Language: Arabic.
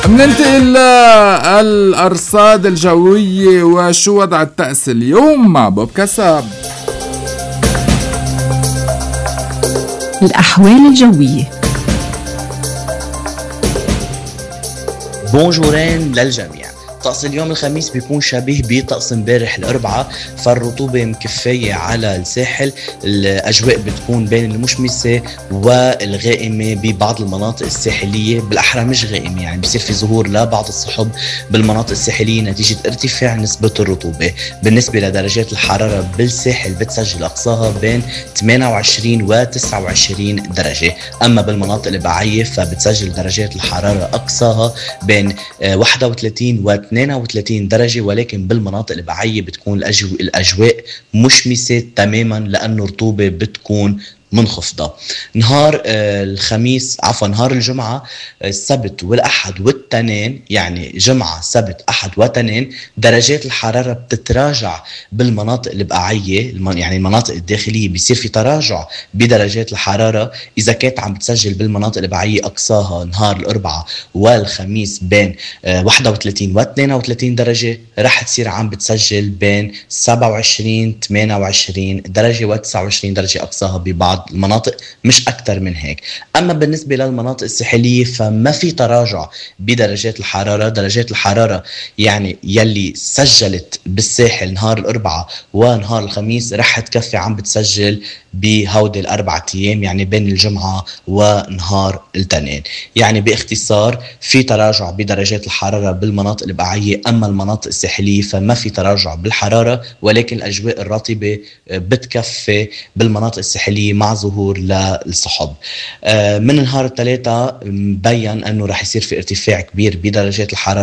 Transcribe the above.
بننتقل للأرصاد الجوية وشو وضع الطقس اليوم مع بوب كسب. الأحوال الجوية. بونجورين للجميع. طقس اليوم الخميس بيكون شبيه بطقس امبارح الأربعاء، فالرطوبة مكفية على الساحل، الأجواء بتكون بين المشمسة والغائمة ببعض المناطق الساحلية، بالأحرى مش غائمة، يعني بيصير في ظهور لبعض السحب بالمناطق الساحلية نتيجة ارتفاع نسبة الرطوبة. بالنسبة لدرجات الحرارة بالساحل بتسجل أقصاها بين 28 و 29 درجة، أما بالمناطق البعية فبتسجل درجات الحرارة أقصاها بين 31 و 32 درجة، ولكن بالمناطق البعية بتكون الأجواء مشمسة تماما لأنه الرطوبة بتكون منخفضة. نهار نهار الجمعة، السبت والأحد والتنين، يعني جمعة سبت أحد وتنين، درجات الحرارة بتتراجع بالمناطق البقاعية، يعني المناطق الداخلية بيصير في تراجع بدرجات الحرارة. إذا كانت عم بتسجل بالمناطق البقاعية أقصاها نهار الأربعاء والخميس بين 31 و 32 درجة، رح تصير عم بتسجل بين 27 28 درجة و 29 درجة أقصاها ببعض المناطق، مش أكتر من هيك. أما بالنسبة للمناطق الساحلية فما في تراجع بدرجات الحرارة. درجات الحرارة يعني يلي سجلت بالساحل نهار الأربعاء ونهار الخميس رح تكفي عم بتسجل بهودي الأربعة أيام، يعني بين الجمعة ونهار التنين. يعني باختصار في تراجع بدرجات الحرارة بالمناطق البقاعية، أما المناطق الساحلية فما في تراجع بالحرارة، ولكن الأجواء الرطبة بتكفي بالمناطق الساحلية مع ظهور للسحب. من نهار الثلاثاء مبين أنه رح يصير في ارتفاع كبير بدرجات الحرارة